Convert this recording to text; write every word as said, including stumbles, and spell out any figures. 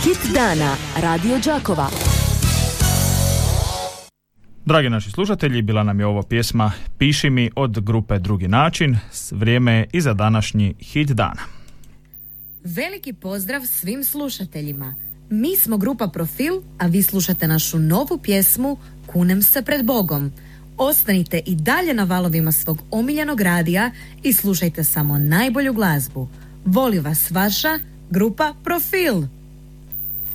Hit dana Radio Đakova. Dragi naši slušatelji, bila nam je ovo pjesma Piši mi od grupe Drugi način. Vrijeme je i za današnji hit dana. Veliki pozdrav svim slušateljima. Mi smo grupa Profil, a vi slušate našu novu pjesmu Kunem se pred Bogom. Ostanite i dalje na valovima svog omiljenog radija i slušajte samo najbolju glazbu. Voli vas vaša grupa Profil.